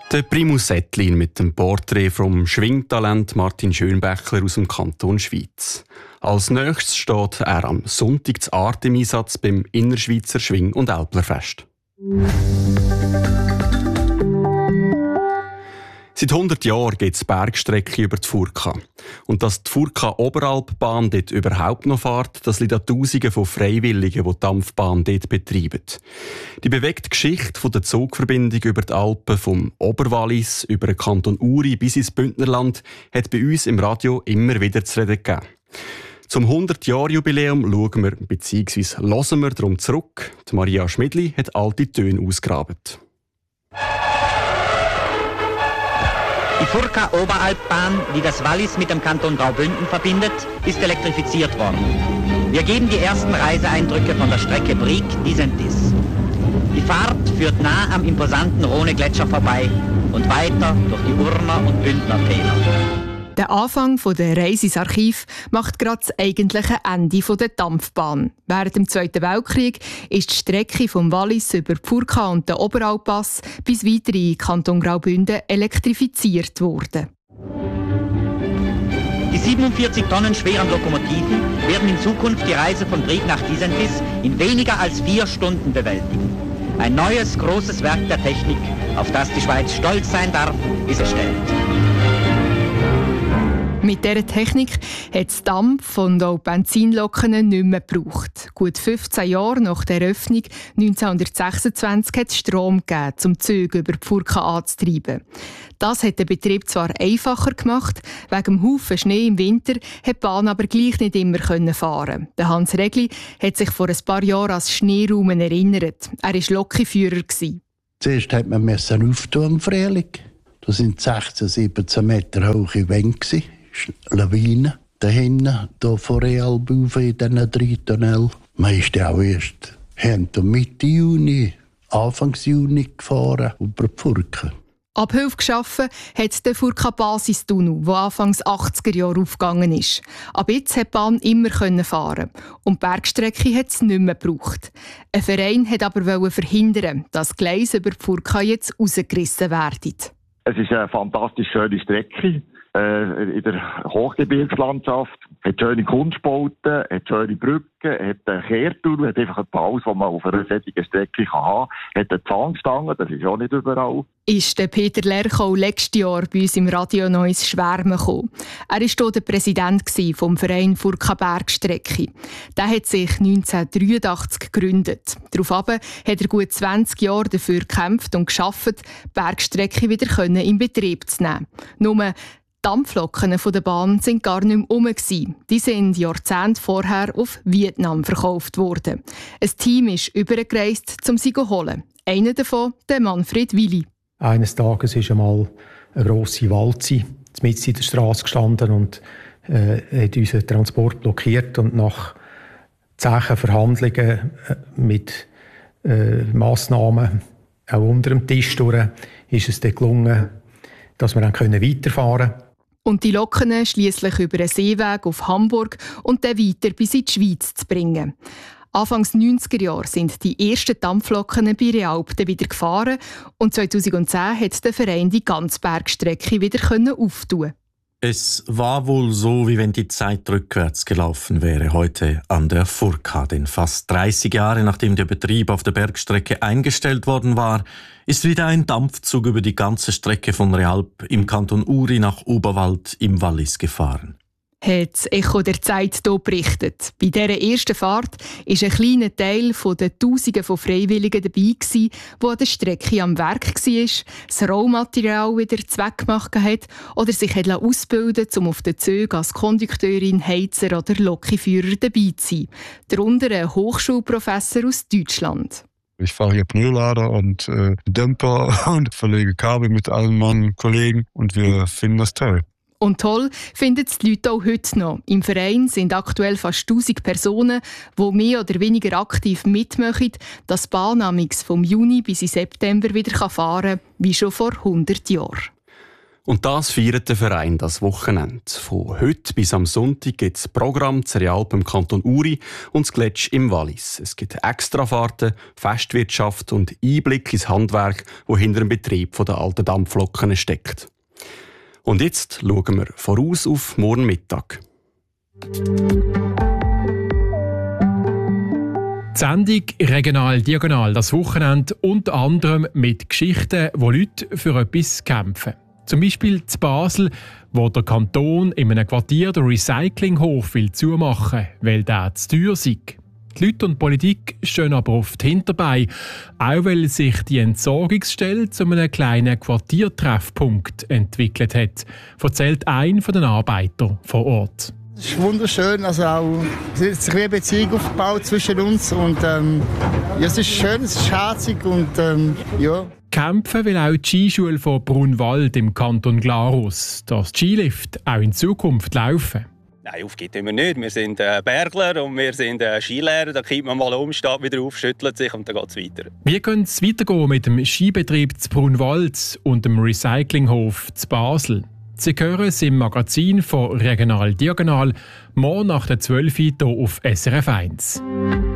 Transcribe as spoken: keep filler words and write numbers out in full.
Der Primus Ettlin mit dem Porträt vom Schwingtalent Martin Schönbächler aus dem Kanton Schwyz. Als nächstes steht er am Sonntag zu Art im Einsatz beim Innerschweizer Schwing- und Älplerfest. Seit hundert Jahren gibt es Bergstrecke über die Furka. Und dass die Furka-Oberalpbahn dort überhaupt noch fährt, das liegt an Tausenden von Freiwilligen, die die Dampfbahn dort betreiben. Die bewegte Geschichte der Zugverbindung über die Alpen vom Oberwallis über den Kanton Uri bis ins Bündnerland hat bei uns im Radio immer wieder zu reden gegeben. Zum hundert-Jahr-Jubiläum schauen wir bzw. hören wir darum zurück. Die Maria Schmidli hat alte Töne ausgegraben. Die Furka-Oberalpbahn, die das Wallis mit dem Kanton Graubünden verbindet, ist elektrifiziert worden. Wir geben die ersten Reiseeindrücke von der Strecke Brieg-Disentis. Die Fahrt führt nah am imposanten Rhone-Gletscher vorbei und weiter durch die Urner und Bündner Täler. Der Anfang der Reise ins Archiv macht gerade das eigentliche Ende der Dampfbahn. Während dem Zweiten Weltkrieg ist die Strecke vom Wallis über die Furka und den Oberalppass bis weiter in Kanton Graubünden elektrifiziert worden. Die siebenundvierzig Tonnen schweren Lokomotiven werden in Zukunft die Reise von Brieg nach Disentis in weniger als vier Stunden bewältigen. Ein neues, großes Werk der Technik, auf das die Schweiz stolz sein darf, ist erstellt. Mit dieser Technik hat es Dampf und auch Benzinlokomotiven nicht mehr gebraucht. Gut fünfzehn Jahre nach der Eröffnung neunzehnhundertsechsundzwanzig hat es Strom gegeben, um Züge über die Furka anzutreiben. Das hat den Betrieb zwar einfacher gemacht, wegen dem Haufen Schnee im Winter hat die Bahn aber gleich nicht immer fahren. Der Hans Regli hat sich vor ein paar Jahren als Schneeraum erinnert. Er war Lokführer. Zuerst musste man auftun im Frühling. Das waren sechzehn, siebzehn Meter hohe Wände. Lawinen dahinten, hier vor Realbaufe in diesen drei Tunnel. Man ist ja auch erst Ende Mitte Juni, Anfang Juni gefahren über die Furka. Abhilfe geschaffen hat der Furka-Basistunnel, der Anfangs achtziger Jahre aufgegangen ist. Ab jetzt konnte die Bahn immer fahren. Und die Bergstrecke hat es nicht mehr gebraucht. Ein Verein wollte aber verhindern, dass die Gleise über die Furka jetzt rausgerissen werden. Es ist eine fantastisch schöne Strecke. In der Hochgebirgslandschaft, hat schöne Kunstbauten, hat schöne Brücken, hat einen Kehrtunnel, hat einfach alles, was man auf einer solchen Strecke haben kann, hat eine Zahnstange, das ist auch nicht überall. Ist der Peter Lerchau letztes Jahr bei uns im Radio noch ins Schwärmen gekommen. Er war hier der Präsident vom Verein Furka Bergstrecke. Der hat sich neunzehnhundertdreiundachtzig gegründet. Daraufhin hat er gut zwanzig Jahre dafür gekämpft und geschafft, die Bergstrecke wieder in Betrieb zu nehmen. Nur die Dampflokomotiven der Bahn waren gar nicht mehr rum. Die sind Jahrzehnte vorher auf Vietnam verkauft worden. Ein Team ist übergereist, um sie zu holen. Einer davon, der Manfred Willi. Eines Tages ist einmal eine grosse Walze mitten in der Straße gestanden und äh, hat unseren Transport blockiert. Und nach zähen Verhandlungen äh, mit äh, Massnahmen, auch unter dem Tisch durch, ist es dann gelungen, dass wir dann weiterfahren können. Und die Lokomotiven schliesslich über einen Seeweg auf Hamburg und dann weiter bis in die Schweiz zu bringen. Anfangs neunziger Jahre sind die ersten Dampflokomotiven bei Realp wieder gefahren und zweitausendzehn hat der Verein die ganze Bergstrecke wieder auftun. Es war wohl so, wie wenn die Zeit rückwärts gelaufen wäre heute an der Furka. Denn fast dreißig Jahre nachdem der Betrieb auf der Bergstrecke eingestellt worden war, ist wieder ein Dampfzug über die ganze Strecke von Realp im Kanton Uri nach Oberwald im Wallis gefahren. Hat das Echo der Zeit hier berichtet. Bei dieser ersten Fahrt war ein kleiner Teil der Tausenden von Freiwilligen dabei, die an der Strecke am Werk war, das Rohmaterial wieder zweckgemacht hat oder sich ausbilden um auf den Zügen als Kondukteurin, Heizer oder Lokführer dabei zu sein. Darunter ein Hochschulprofessor aus Deutschland. Ich fahre hier Pneulader und äh, Dämpfer und verlege Kabel mit allen meinen Kollegen und wir finden das toll. Und toll finden es die Leute auch heute noch. Im Verein sind aktuell fast tausend Personen, die mehr oder weniger aktiv mitmachen, dass die Bahn vom Juni bis in September wieder fahren kann, wie schon vor hundert Jahren. Und das feiert der Verein das Wochenende. Von heute bis am Sonntag gibt es Programm zur Realp im Kanton Uri und das Gletsch im Wallis. Es gibt Extrafahrten, Festwirtschaft und Einblick ins Handwerk, wo hinter dem Betrieb der alten Dampflokonen steckt. Und jetzt schauen wir voraus auf morgen Mittag. Die Sendung «Regional Diagonal» das Wochenende unter anderem mit Geschichten, wo Leute für etwas kämpfen. Zum Beispiel zu Basel, wo der Kanton in einem Quartier den Recyclinghof will zumachen will, weil der zu teuer sei. Die Leute und die Politik stehen aber oft hinterbei, auch weil sich die Entsorgungsstelle zu einem kleinen Quartiertreffpunkt entwickelt hat, erzählt ein von den Arbeitern vor Ort. Es ist wunderschön, also auch, es hat sich eine Beziehung aufgebaut zwischen uns und ähm, ja, es ist schön, es ist herzig und ähm, ja. Kämpfen will auch die Skischule von Brunwald im Kanton Glarus, dass die Skilift auch in Zukunft laufen. Nein, aufgeben wir nicht. Wir sind äh, Bergler und wir sind äh, Skilehrer. Da kippt man mal um, steht wieder auf, schüttelt sich und dann geht es weiter. Wie könnte es weitergehen mit dem Skibetrieb zu Brunwald und dem Recyclinghof zu Basel? Sie hören es im Magazin von Regional Diagonal, morgen nach der zwölf Uhr hier auf S R F eins.